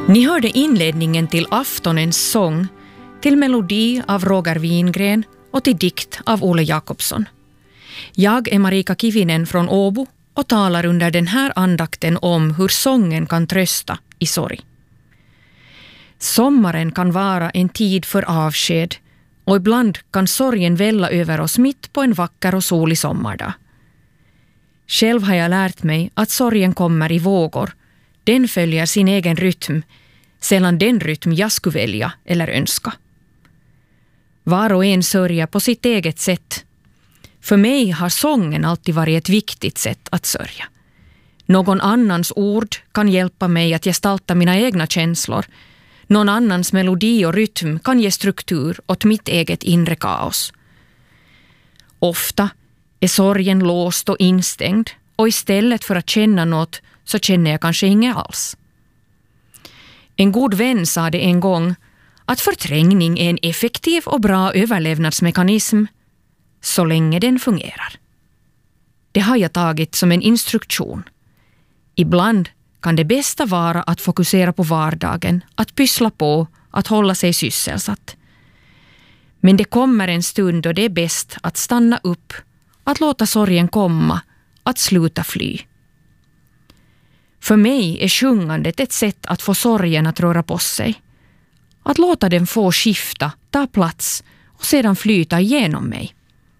Ni hörde inledningen till Aftonens sång, till melodi av Roger Wingren och till dikt av Ole Jakobsson. Jag är Marika Kivinen från Åbo och talar under den här andakten om hur sången kan trösta i sorg. Sommaren kan vara en tid för avsked och ibland kan sorgen välla över oss mitt på en vacker och solig sommardag. Själv har jag lärt mig att sorgen kommer i vågor. Den följer sin egen rytm, sällan den rytm jag skulle välja eller önska. Var och en sörjer på sitt eget sätt. För mig har sången alltid varit ett viktigt sätt att sörja. Någon annans ord kan hjälpa mig att gestalta mina egna känslor. Någon annans melodi och rytm kan ge struktur åt mitt eget inre kaos. Ofta är sorgen låst och instängd och istället för att känna något så känner jag kanske inget alls. En god vän sa det en gång att förträngning är en effektiv och bra överlevnadsmekanism så länge den fungerar. Det har jag tagit som en instruktion. Ibland kan det bästa vara att fokusera på vardagen, att pyssla på, att hålla sig sysselsatt. Men det kommer en stund då det är bäst att stanna upp, att låta sorgen komma, att sluta fly. För mig är sjungandet ett sätt att få sorgen att röra på sig. Att låta den få skifta, ta plats och sedan flyta igenom mig.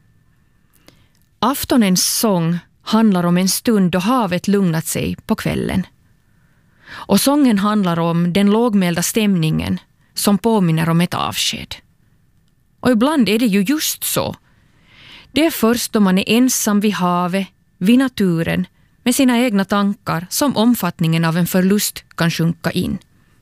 Aftonens sång handlar om en stund då havet lugnat sig på kvällen. Och sången handlar om den lågmälda stämningen som påminner om ett avsked. Och ibland är det ju just så. Det är först då man är ensam vid havet, vid naturen, med sina egna tankar som omfattningen av en förlust kan sjunka in.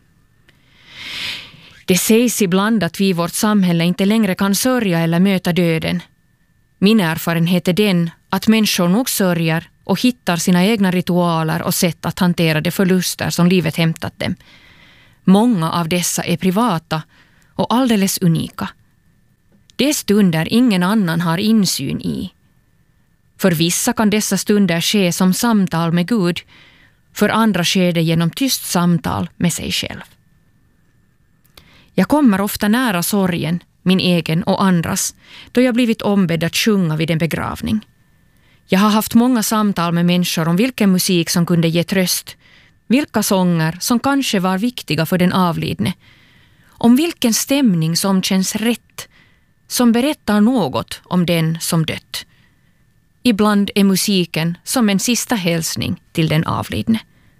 Det sägs ibland att vi i vårt samhälle inte längre kan sörja eller möta döden. Min erfarenhet är den att människor nog sörjer och hittar sina egna ritualer och sätt att hantera de förluster som livet hämtat dem. Många av dessa är privata och alldeles unika. Det är stunder ingen annan har insyn i. För vissa kan dessa stunder ske som samtal med Gud, för andra sker det genom tyst samtal med sig själv. Jag kommer ofta nära sorgen, min egen och andras, då jag blivit ombedd att sjunga vid en begravning. Jag har haft många samtal med människor om vilken musik som kunde ge tröst, vilka sånger som kanske var viktiga för den avlidne, om vilken stämning som känns rätt, som berättar något om den som dött. Ibland är musiken som en sista hälsning till den avlidne.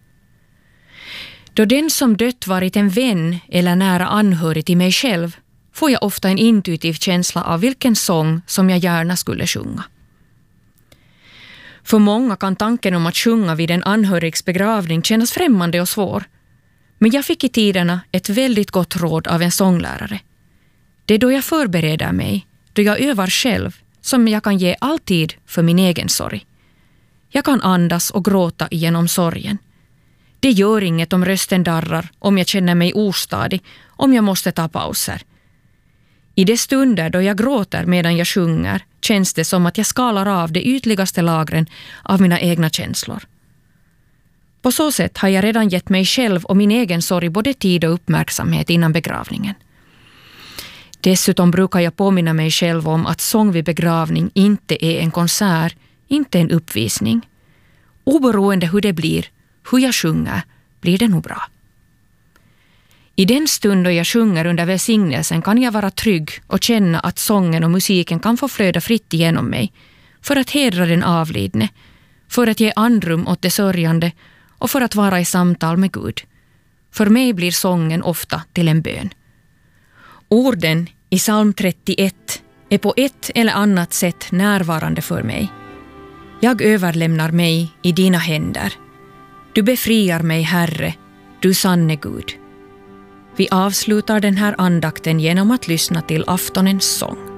Då den som dött varit en vän eller nära anhörig till mig själv får jag ofta en intuitiv känsla av vilken sång som jag gärna skulle sjunga. För många kan tanken om att sjunga vid en anhörigs begravning kännas främmande och svår. Men jag fick i tiderna ett väldigt gott råd av en sånglärare. Det är då jag förbereder mig, då jag övar själv, som jag kan ge alltid för min egen sorg. Jag kan andas och gråta igenom sorgen. Det gör inget om rösten darrar, om jag känner mig ostadig, om jag måste ta pauser. I de stunder då jag gråter medan jag sjunger känns det som att jag skalar av de ytligaste lagren av mina egna känslor. På så sätt har jag redan gett mig själv och min egen sorg både tid och uppmärksamhet innan begravningen. Dessutom brukar jag påminna mig själv om att sång vid begravning inte är en konsert, inte en uppvisning. Oberoende hur det blir, hur jag sjunger, blir det nog bra. I den stund då jag sjunger under välsignelsen kan jag vara trygg och känna att sången och musiken kan få flöda fritt igenom mig för att hedra den avlidne, för att ge andrum åt det sörjande och för att vara i samtal med Gud. För mig blir sången ofta till en bön. Orden i psalm 31 är på ett eller annat sätt närvarande för mig. Jag överlämnar mig i dina händer. Du befriar mig, Herre, du sanne Gud. Vi avslutar den här andakten genom att lyssna till aftonens sång.